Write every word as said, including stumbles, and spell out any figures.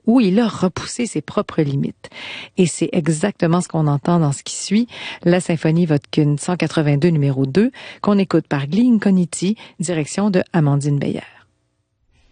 où il a repoussé ses propres limites. Et c'est exactement ce qu'on entend dans ce qui suit, la symphonie Vodkine cent quatre-vingt-deux numéro deux, qu'on écoute par Gli Incogniti, direction de Amandine Beyer.